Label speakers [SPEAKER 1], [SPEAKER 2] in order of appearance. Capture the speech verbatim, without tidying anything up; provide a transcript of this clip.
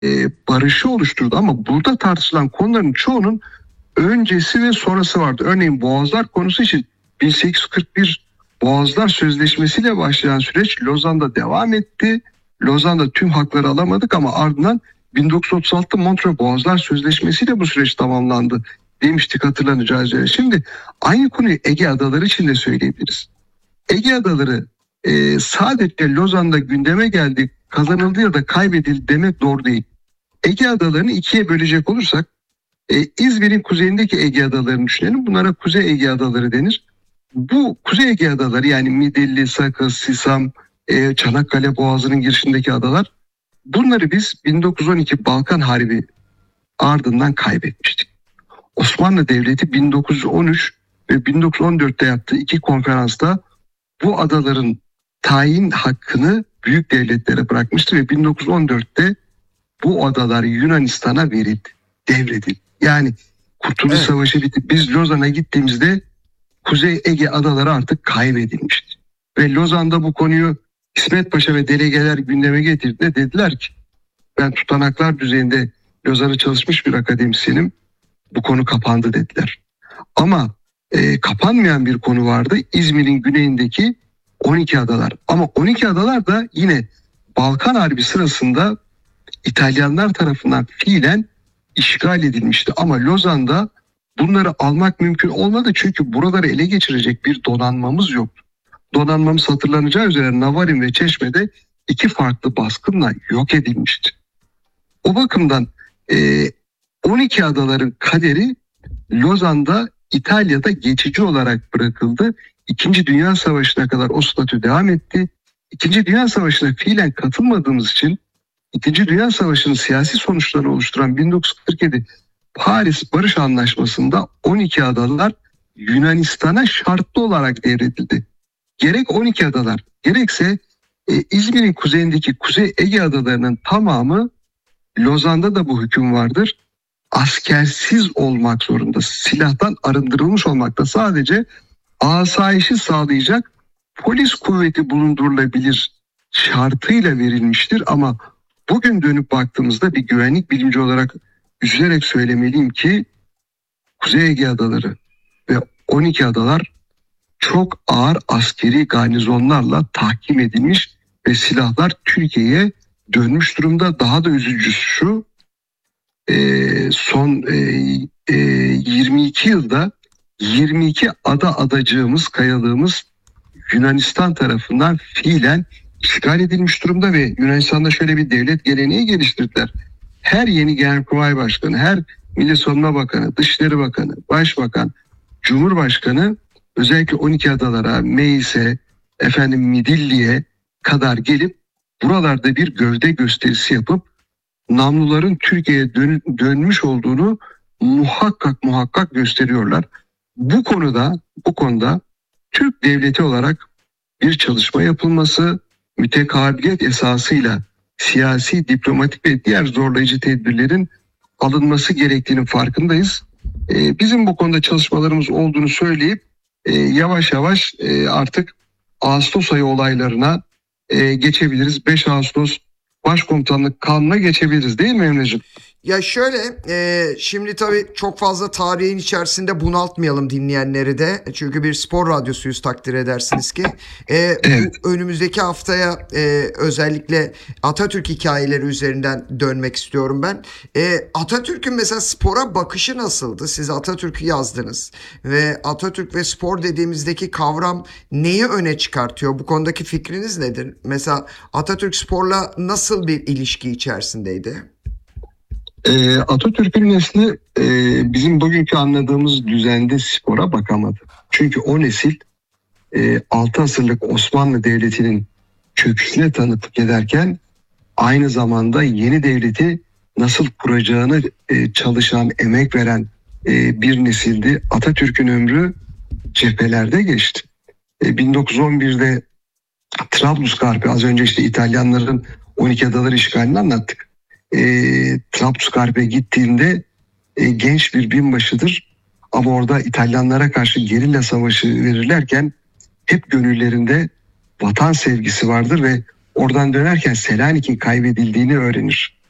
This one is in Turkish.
[SPEAKER 1] e, barışı oluşturdu. Ama burada tartışılan konuların çoğunun öncesi ve sonrası vardı. Örneğin Boğazlar konusu için bin sekiz yüz kırk bir Boğazlar Sözleşmesi ile başlayan süreç Lozan'da devam etti. Lozan'da tüm hakları alamadık ama ardından bin dokuz yüz otuz altı Montreux Boğazlar Sözleşmesi ile bu süreç tamamlandı demiştik, hatırlanacağı üzere. Şimdi aynı konuyu Ege Adaları için de söyleyebiliriz. Ege Adaları e, sadece Lozan'da gündeme geldi, kazanıldı ya da kaybedildi demek doğru değil. Ege Adalarını ikiye bölecek olursak e, İzmir'in kuzeyindeki Ege Adalarını düşünelim. Bunlara Kuzey Ege Adaları denir. Bu Kuzey Ege Adaları, yani Midilli, Sakız, Sisam, e, Çanakkale Boğazı'nın girişindeki adalar, bunları biz bin dokuz yüz on iki Balkan Harbi ardından kaybetmiştik. Osmanlı Devleti bin dokuz yüz on üç ve bin dokuz yüz on dörtte yaptığı iki konferansta bu adaların tayin hakkını büyük devletlere bırakmıştı ve bin dokuz yüz on dörtte bu adalar Yunanistan'a verildi, devredildi. Yani Kurtuluş evet. Savaşı bitti. Biz Lozan'a gittiğimizde Kuzey Ege adaları artık kaybedilmişti. Ve Lozan'da bu konuyu İsmet Paşa ve delegeler gündeme getirdiğinde dediler ki, ben tutanaklar düzeyinde Lozan'ı çalışmış bir akademisyenim, bu konu kapandı dediler. Ama e, kapanmayan bir konu vardı, İzmir'in güneyindeki on iki adalar. Ama on iki adalar da yine Balkan Harbi sırasında İtalyanlar tarafından fiilen işgal edilmişti. Ama Lozan'da bunları almak mümkün olmadı çünkü buraları ele geçirecek bir donanmamız yoktu. Donanmamız hatırlanacağı üzere Navarin ve Çeşme'de iki farklı baskınla yok edilmişti. O bakımdan e, on iki adaların kaderi Lozan'da İtalya'da geçici olarak bırakıldı. İkinci Dünya Savaşı'na kadar o statü devam etti. İkinci Dünya Savaşı'na fiilen katılmadığımız için İkinci Dünya Savaşı'nın siyasi sonuçlarını oluşturan bin dokuz yüz kırk yedi Paris Barış Anlaşması'nda on iki adalar Yunanistan'a şartlı olarak devredildi. Gerek on iki adalar gerekse e, İzmir'in kuzeyindeki Kuzey Ege adalarının tamamı, Lozan'da da bu hüküm vardır, askersiz olmak zorunda, silahtan arındırılmış olmakta, sadece asayişi sağlayacak polis kuvveti bulundurulabilir şartıyla verilmiştir. Ama bugün dönüp baktığımızda bir güvenlik bilimci olarak üzülerek söylemeliyim ki Kuzey Ege adaları ve on iki adalar çok ağır askeri garnizonlarla tahkim edilmiş ve silahlar Türkiye'ye dönmüş durumda. Daha da üzücüsü şu, e, son e, e, yirmi iki yılda yirmi iki ada adacığımız, kayalığımız Yunanistan tarafından fiilen işgal edilmiş durumda ve Yunanistan'da şöyle bir devlet geleneği geliştirdiler. Her yeni Genelkurmay Başkanı, her Milli Savunma Bakanı, Dışişleri Bakanı, Başbakan, Cumhurbaşkanı özellikle on iki adalara, Meis'e, efendim Midilli'ye kadar gelip buralarda bir gövde gösterisi yapıp namluların Türkiye'ye dön- dönmüş olduğunu muhakkak muhakkak gösteriyorlar. Bu konuda, bu konuda Türk devleti olarak bir çalışma yapılması, mütekabiliyet esasıyla siyasi, diplomatik ve diğer zorlayıcı tedbirlerin alınması gerektiğinin farkındayız. Ee, bizim bu konuda çalışmalarımız olduğunu söyleyip e, yavaş yavaş e, artık Ağustos ayı olaylarına e, geçebiliriz. beş Ağustos Başkomutanlık Kanı'na geçebiliriz, değil mi Emre'ciğim?
[SPEAKER 2] Ya şöyle e, şimdi tabii çok fazla tarihin içerisinde bunaltmayalım dinleyenleri de. Çünkü bir spor radyosuyuz, takdir edersiniz ki. E, evet. Bu önümüzdeki haftaya e, özellikle Atatürk hikayeleri üzerinden dönmek istiyorum ben. E, Atatürk'ün mesela spora bakışı nasıldı? Siz Atatürk'ü yazdınız. Ve Atatürk ve spor dediğimizdeki kavram neyi öne çıkartıyor? Bu konudaki fikriniz nedir? Mesela Atatürk sporla nasıl bir ilişki içerisindeydi?
[SPEAKER 1] Ee, Atatürk'ün nesli e, bizim bugünkü anladığımız düzende spora bakamadı. Çünkü o nesil e, altı asırlık Osmanlı Devleti'nin çöküşüne tanıklık ederken aynı zamanda yeni devleti nasıl kuracağını e, çalışan, emek veren e, bir nesildi. Atatürk'ün ömrü cephelerde geçti. E, bin dokuz yüz on birde Trablusgarp'ı, az önce işte İtalyanların on iki adaları işgalini anlattık. E, Trablusgarp'e gittiğinde e, genç bir binbaşıdır ama orada İtalyanlara karşı gerilla savaşı verirlerken hep gönüllerinde vatan sevgisi vardır ve oradan dönerken Selanik'in kaybedildiğini öğrenir.